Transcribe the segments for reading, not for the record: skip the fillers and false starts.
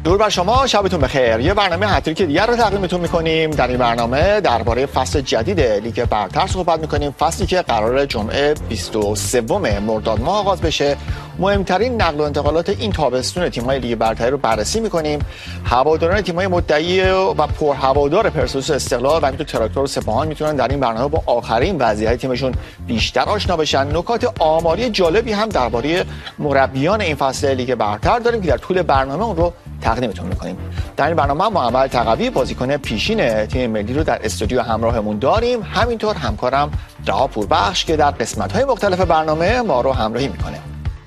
درود بر شما، شبتون بخیر. یه برنامه هتریک دیگر رو تقدیمتون می‌کنیم. در این برنامه درباره فصل جدید لیگ برتر صحبت می‌کنیم، فصلی که قراره جمعه 23 مرداد ماه آغاز بشه. مهمترین نقل و انتقالات این تابستون تیم‌های لیگ برتر رو بررسی می‌کنیم. هواداران تیم‌های مدعی و پرهوادار پرسپولیس، استقلال و همینطور تراکتور و سپاهان میتونن در این برنامه با آخرین وضعیت تیمشون بیشتر آشنا بشن. نکات آماری جالبی هم درباره مربیان این فصل لیگ برتر داریم که در طول برنامه اون رو تقدیمتون می‌کنیم. در این برنامه محمد تقوی بازیکن پیشین تیم ملی رو در استودیو همراهمون داریم، همینطور همکارم رها پوربخش که در قسمت‌های مختلف برنامه ما رو همراهی می‌کنه.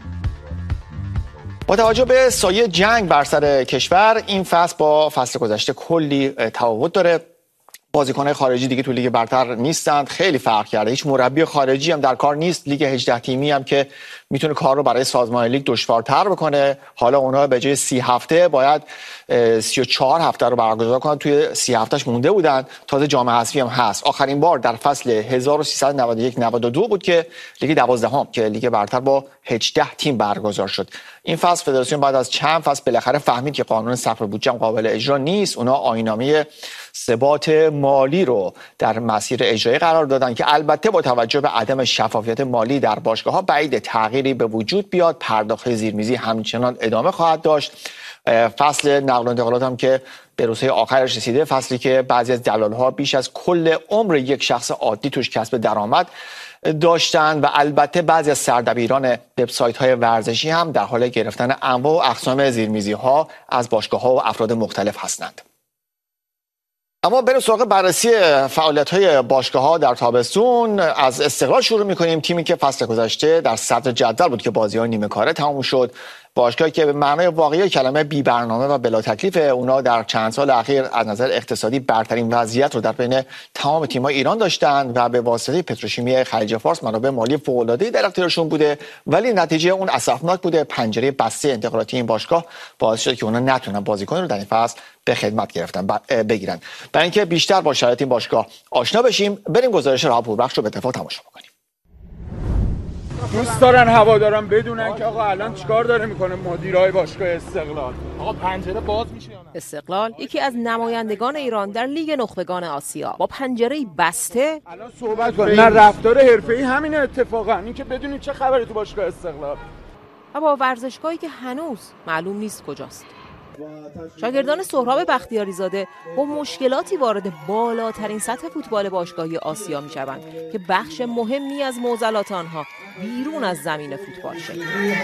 با توجه به سایه جنگ بر سر کشور، این فصل با فصل گذشته کلی تفاوت داره. بازیکن‌های خارجی دیگه تو لیگ برتر نیستند، خیلی فرق کرده. هیچ مربی خارجی هم در کار نیست. لیگ 18 تیمی هم که میتونه کار رو برای سازمان لیگ دشوارتر بکنه. حالا اونها به جای 30 هفته باید 34 هفته رو برگزار کنن. توی 30 هفتهش مونده بودن. تازه جام حذفی هم هست. آخرین بار در فصل 1391-92 بود که لیگ 12 که لیگ برتر با 18 تیم برگزار شد. این فصل فدراسیون بعد از چند فصل بالاخره فهمید که قانون سقف بودجه قابل اجرا نیست. اونها آیین‌نامه ثبات مالی رو در مسیر اجرایی قرار دادن که البته با توجه به عدم شفافیت مالی در باشگاه‌ها بعید تغییری به وجود بیاد. پرداخت زیرمیزی همچنان ادامه خواهد داشت. فصل نقل و انتقالات هم که به روزهای آخرش رسیده، فصلی که بعضی از دلال‌ها بیش از کل عمر یک شخص عادی توش کسب درآمد داشتن و البته بعضی از سردبیران وبسایت‌های ورزشی هم در حال گرفتن انواع و اقسام زیرمیزی‌ها از باشگاه‌ها و افراد مختلف هستند. اما بریم سراغ بررسی فعالیت‌های باشگاه‌ها در تابستون. از استقلال شروع می‌کنیم، تیمی که فصل گذشته در صدر جدول بود که بازی‌ها نیمه کاره تموم شد. باشگاهی که به معنای واقعی کلمه بی برنامه و بلا تکلیف، اونا در چند سال اخیر از نظر اقتصادی برترین وضعیت رو در بین تمام تیم‌های ایران داشتن و به واسطه پتروشیمی خلیج فارس منابع مالی فوق‌العاده‌ای در اختیارشون بوده، ولی نتیجه اون اسفناک بوده. پنجره بسته انتقالاتی این باشگاه باعث شد که اونا نتونن بازیکن رو در این فصل به خدمت بگیرن. برای اینکه بیشتر با شرایط این باشگاه آشنا بشیم، بریم گزارش رها پوربخش رو به اتفاق تماشا کنیم. دوست دارن هواداران بدونن که آقا الان چیکار داره میکنه مدیرای باشگاه استقلال. آقا پنجره باز میشه یا نه؟ استقلال یکی از نمایندگان ایران در لیگ نخبگان آسیا با پنجره بسته الان صحبت کنیم. نه رفتار حرفه‌ای همینه اتفاقا، این که بدونید چه خبره تو باشگاه استقلال و با ورزشگاهی که هنوز معلوم نیست کجاست. شاگردان سهراب بختیاری زاده با مشکلاتی وارد بالاترین سطح فوتبال باشگاهی آسیا میشوند که بخش مهمی از معضلات آنها بیرون از زمین فوتبال شد.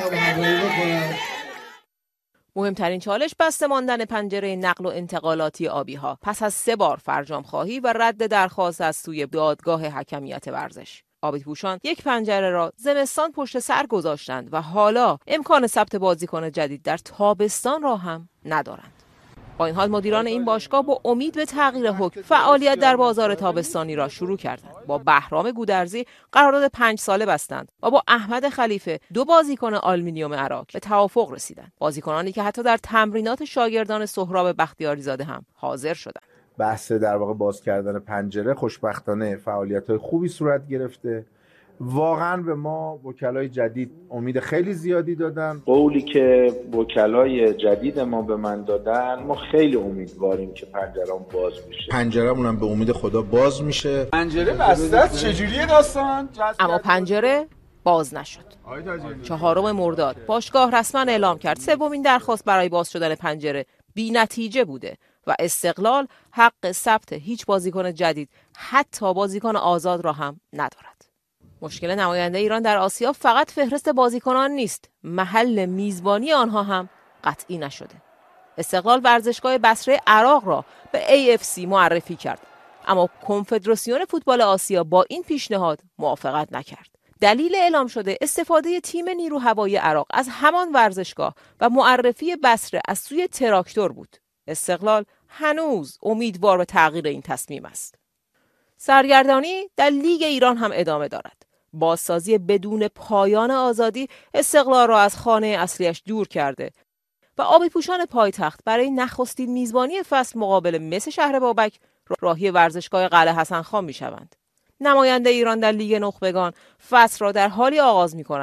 مهمترین چالش بسته ماندن پنجره نقل و انتقالاتی آبی‌ها پس از 3 بار فرجام خواهی و رد درخواست از سوی دادگاه حکمیت ورزش. آبی‌پوشان یک پنجره را زمستان پشت سر گذاشتند و حالا امکان ثبت بازیکن جدید در تابستان را هم ندارند. با این حال مدیران این باشگاه با امید به تغییر حکم فعالیت در بازار تابستانی را شروع کردند. با بهرام گودرزی قرارداد 5 ساله بستند و با احمد خلیفه 2 بازیکن آلومینیوم عراق به توافق رسیدند. بازیکنانی که حتی در تمرینات شاگردان سهراب بختیاری زاده هم حاضر شدند. بحث در واقع باز کردن پنجره خوشبختانه فعالیت‌های خوبی صورت گرفته. واقعا به ما وکلای جدید امید خیلی زیادی دادن. قولی که وکلای جدید ما به من دادن، ما خیلی امیدواریم که پنجره‌مون باز بشه. پنجره‌مون هم به امید خدا باز میشه. پنجره بسته است. چجوریه داستان؟ اما پنجره باز نشد. 4 مرداد باشگاه رسما اعلام کرد 3مین درخواست برای باز شدن پنجره بی نتیجه بوده و استقلال حق ثبت هیچ بازیکن جدید، حتی بازیکن آزاد را هم ندارد. مشکل نماینده ایران در آسیا فقط فهرست بازیکنان نیست، محل میزبانی آنها هم قطعی نشده. استقلال ورزشگاه بصره عراق را به AFC معرفی کرد، اما کنفدراسیون فوتبال آسیا با این پیشنهاد موافقت نکرد. دلیل اعلام شده استفاده تیم نیرو هوایی عراق از همان ورزشگاه و معرفی بصره از سوی تراکتور بود. استقلال هنوز امیدوار به تغییر این تصمیم است. سرگردانی در لیگ ایران هم ادامه دارد. بازسازی بدون پایان آزادی استقلال را از خانه اصلیش دور کرده و آبی‌پوشان پایتخت برای نخستین میزبانی فصل مقابل مس شهر بابک راهی ورزشگاه قلعه حسن خان می‌شوند. نماینده ایران در لیگ نخبگان فصل را در حالی آغاز می‌کند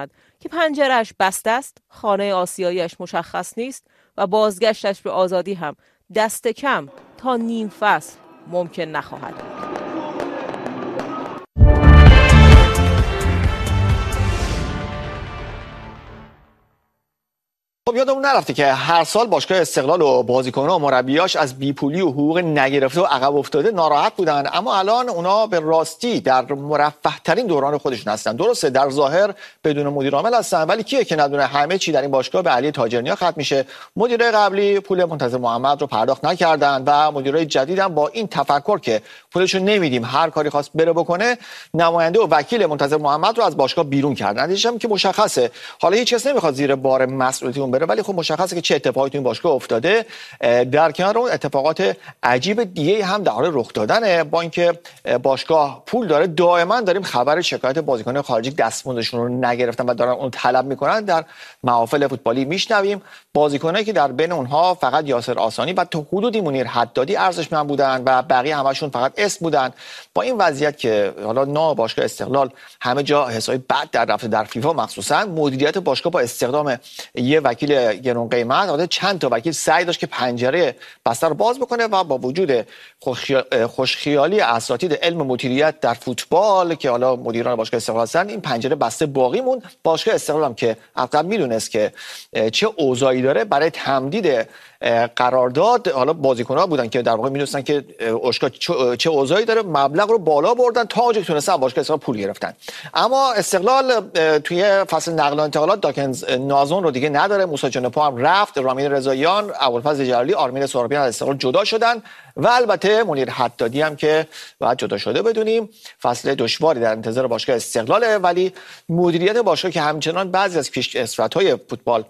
که پنجره‌اش بسته است، خانه آسیایی‌اش مشخص نیست و بازگشتش به آزادی هم دست کم تا نیم فصل ممکن نخواهد بود. خب یادمون نرفته که هر سال باشگاه استقلال و بازیکن‌ها و مربیاش از بیپولی و حقوق نگرفته و عقب افتاده ناراحت بودن، اما الان اونا به راستی در مرفه‌ترین دوران خودشون هستن. درسته در ظاهر بدون مدیر عامل هستن، ولی کیه که ندونه همه چی در این باشگاه به علی تاجرنیا ختم میشه. مدیرای قبلی پول منتظر محمد رو پرداخت نکردن و مدیرای جدید هم با این تفکر که پولشو نمیدیم هر کاری خواست بره بکنه، نماینده و وکیل منتظر محمد رو از باشگاه بیرون کردن. نتیجه‌ش که مشخصه حالا هیچ کس نمیخواد زیر بار مسئولیت بره، ولی خب مشخصه که چه اتفاقی تو این باشگاه افتاده. در کنار اون اتفاقات عجیب دیگه هم در حال رخ دادنه. با اینکه باشگاه پول داره، دائما داریم خبر شکایت بازیکنان خارجی دستمزدشون رو نگرفتن و دارن اون طلب میکنن در محافل فوتبالی میشنویم. بازیکنایی که در بین اونها فقط یاسر آسانی و تا حدودی منیر حدادی ارزشمند بودن و بقیه همشون فقط اسم بودن. با این وضعیت که حالا نام باشگاه استقلال همه جا حسابی بد در رفته، در فیفا مخصوصا مدیریت باشگاه با استخدام یه وکیل گران قیمت، البته چند تا وکیل سعی داشت که پنجره بسته رو باز بکنه و با وجود خوشخیالی اساتید علم مدیریت در فوتبال که حالا مدیران باشگاه استقلال هستن، این پنجره بسته باقی موند. باشگاه استقلال هم که اصلا میدونست که چه اوضاعی داره، برای تمدید قرارداد حالا بازیکن‌ها بودن که در واقع می‌دونستن که اشکا چه اوضاعی داره، مبلغ رو بالا بردن تا اونجا تونستن باشگاه استقلال پول گرفتن. اما استقلال توی فصل نقل و انتقالات داکنز نازون رو دیگه نداره، موسی جانپو هم رفت، رامین رضاییان، ابوالفضل جلالی، آرمین سهرابیان از استقلال جدا شدن و البته منیر حدادی هم که بعد جدا شده بدونیم. فصل دشواری در انتظار باشگاه استقلاله، ولی مدیریت باشگاه که همچنان بعضی از پیشکسوت‌های فوتبال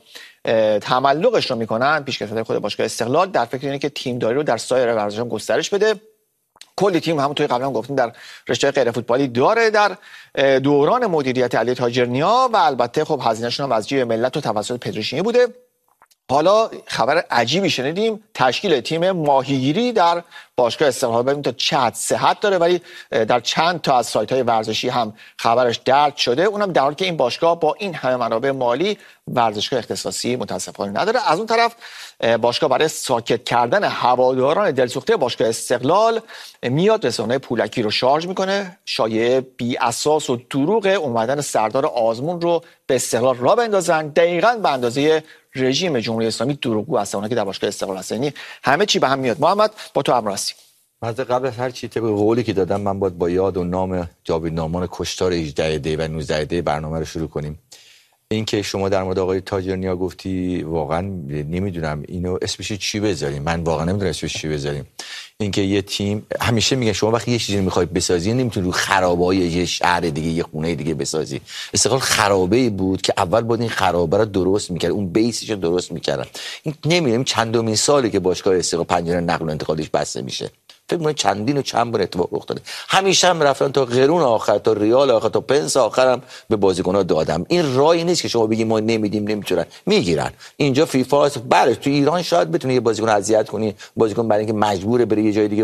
تملقش رو میکنن، پیشکسوت‌های خود باشگاه استقلال در فکر اینه که تیمداری رو در سایر ورزش‌ها گسترش بده. کلی تیم همونطوری قبلا هم گفتیم در رشته غیر فوتبالی داره در دوران مدیریت علی تاجرنیا و البته خب هزینه‌شون هم از جیب ملت و توسط پدریشینی بوده. حالا خبر عجیبی شنیدیم، تشکیل تیم ماهیگیری در باشگاه استقلال. ببینیم تا چه حد صحت داره، ولی در چند تا از سایت‌های ورزشی هم خبرش درج شده، اونم در حالی که این باشگاه با این همه منابع مالی ورزشگاه اختصاصی متاسفانه نداره. از اون طرف باشگاه برای ساکت کردن هواداران دلسوخته باشگاه استقلال میاد رسانه پولکی رو شارژ میکنه، شایعه بی اساس و دروغ اومدن سردار آزمون رو به استقلال راه بندازن، دقیقاً به اندازه رژیم جمهوری اسلامی دروغگو هستن اونایی که در باشگاه استقلال هستن. یعنی همه چی به هم میاد. محمد با تو همراه هستیم. از قبل از هر چی طبق قولی که دادم من باید با یاد و نام جاوید نامان کشتار 18 دی و 19 دی برنامه رو شروع کنیم. این که شما در مورد آقای تاجرنیا گفتی واقعا نمیدونم اینو اسمش چی بذاریم، من واقعا نمیدونم اسمش چی بذاریم. اینکه یه تیم همیشه میگن شما وقتی یه چیزی میخواید بسازی نمیتونی رو خرابه‌های یه شهر دیگه یه خونه دیگه بسازی. استقلال خرابه‌ای بود که اول باید این خرابه رو درست میکرد، اون بیسش رو درست میکردن. این نمیدونم چندمین سالی که باشگاه استقلال پنجره نقل و انتقالش بسته میشه. فکر کنم چندین و چند بار اتفاق افتاده. همیشه هم رفتن تا قرون آخر، تا ریال آخر، تا پنس آخرم به بازیکن‌ها دادم. این راهی نیست که شما بگید ما نمیدیم نمیتونن، میگیرن. اینجا فیفا است. بله تو ایران شاید بتونی یه بازیکن اذیت کنی، بازیکن برای اینکه مجبوره بره یه جای دیگه